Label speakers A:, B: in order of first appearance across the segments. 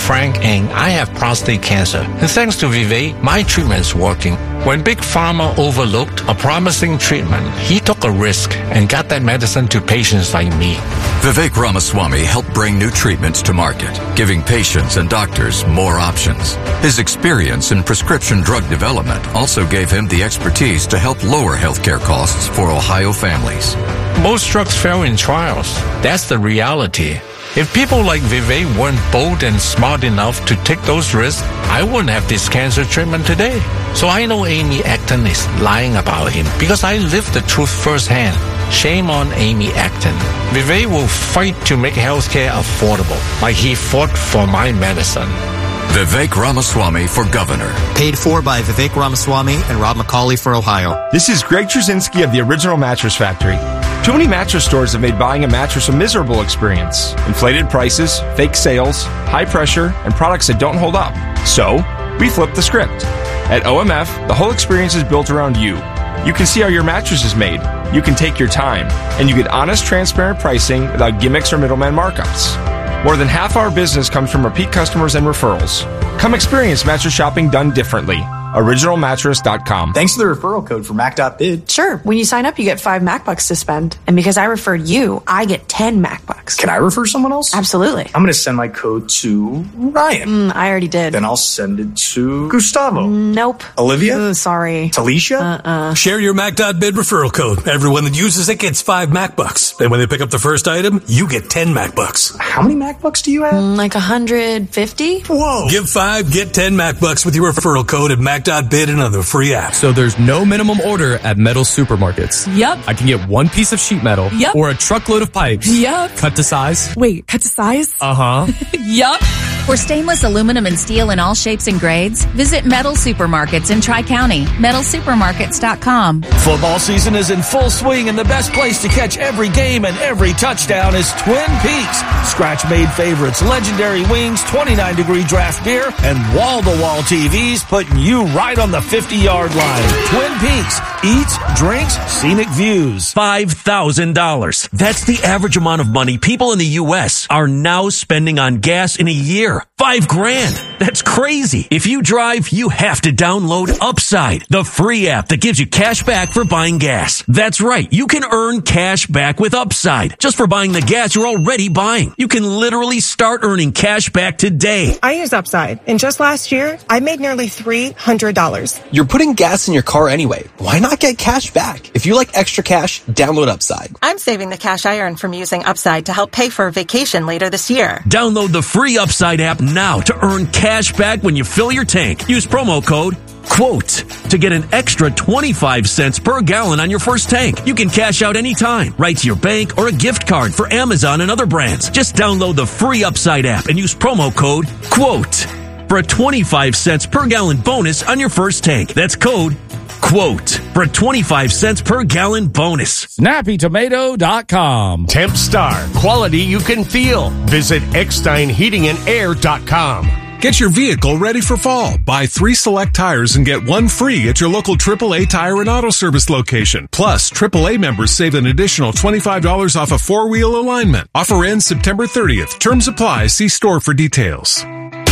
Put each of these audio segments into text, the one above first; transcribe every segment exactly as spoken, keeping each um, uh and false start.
A: Frank Ng. I have prostate cancer. And thanks to Vivek, my treatment's working. When Big Pharma overlooked a promising treatment, he took a risk and got that medicine to patients like me.
B: Vivek Ramaswamy helped bring new treatments to market, giving patients and doctors more options. His experience in prescription drug development also gave him the expertise to help lower healthcare costs for Ohio families.
A: Most drugs fail in trials. That's the reality. If people like Vivek weren't bold and smart enough to take those risks, I wouldn't have this cancer treatment today. So I know Amy Acton is lying about him because I lived the truth firsthand. Shame on Amy Acton. Vivek will fight to make healthcare affordable, like he fought for my medicine.
B: Vivek Ramaswamy for governor.
C: Paid for by Vivek Ramaswamy and Rob McCauley for Ohio.
D: This is Greg Trzynski of the Original Mattress Factory. Too many mattress stores have made buying a mattress a miserable experience. Inflated prices, fake sales, high pressure, and products that don't hold up. So, we flipped the script. At O M F, the whole experience is built around you. You can see how your mattress is made. You can take your time. And you get honest, transparent pricing without gimmicks or middleman markups. More than half our business comes from repeat customers and referrals. Come experience mattress shopping done differently. original mattress dot com.
E: Thanks to the referral code for Mac dot bid.
F: Sure. When you sign up, you get five MacBucks to spend. And because I referred you, I get ten MacBucks.
E: Can I refer someone else?
F: Absolutely.
E: I'm going to send my code to Ryan.
F: Mm, I already did.
E: Then I'll send it to Gustavo.
F: Nope.
E: Olivia?
F: Ooh, sorry.
E: Talisha?
F: Uh-uh.
G: Share your Mac dot bid referral code. Everyone that uses it gets five MacBucks. And when they pick up the first item, you get ten MacBucks.
E: How many MacBucks do you have?
F: Mm, like one hundred fifty?
E: Whoa.
G: Give five, get ten MacBucks with your referral code at Mac dot bid and other free app.
H: So there's no minimum order at metal supermarkets.
I: Yep.
H: I can get one piece of sheet metal.
I: Yep.
H: Or a truckload of pipes.
I: Yep.
H: Cut to size.
I: Wait, cut to size?
H: Uh-huh.
I: Yup.
J: For stainless aluminum and steel in all shapes and grades, visit Metal Supermarkets in Tri-County. metal supermarkets dot com.
K: Football season is in full swing, and the best place to catch every game and every touchdown is Twin Peaks. Scratch-made favorites, legendary wings, twenty-nine degree draft beer, and wall-to-wall T Vs putting you right on the fifty-yard line. Twin Peaks. Eats, drinks, scenic views.
L: five thousand dollars. That's the average amount of money people in the U S are now spending on gas in a year. Five grand. That's crazy. If you drive, you have to download Upside, the free app that gives you cash back for buying gas. That's right. You can earn cash back with Upside just for buying the gas you're already buying. You can literally start earning cash back today.
M: I use Upside, and just last year, I made nearly three hundred dollars.
N: You're putting gas in your car anyway. Why not get cash back? If you like extra cash, download Upside.
O: I'm saving the cash I earned from using Upside to help pay for a vacation later this year.
L: Download the free Upside app now to earn cash back when you fill your tank. Use promo code QUOTE to get an extra twenty-five cents per gallon on your first tank. You can cash out anytime, right to your bank or a gift card for Amazon and other brands. Just download the free Upside app and use promo code QUOTE for a twenty-five cents per gallon bonus on your first tank. That's code QUOTE for a twenty-five cents per gallon bonus.
P: snappy tomato dot com. Tempstar. Quality you can feel. Visit Eckstein Heating and Air dot com.
Q: Get your vehicle ready for fall. Buy three select tires and get one free at your local triple A Tire and Auto Service location. Plus, triple A members save an additional twenty-five dollars off a four-wheel alignment. Offer ends September thirtieth. Terms apply. See store for details.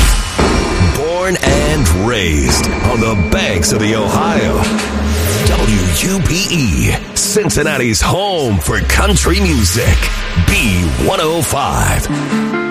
R: Born and raised on the banks of the Ohio. W U P E, Cincinnati's home for country music. B one oh five.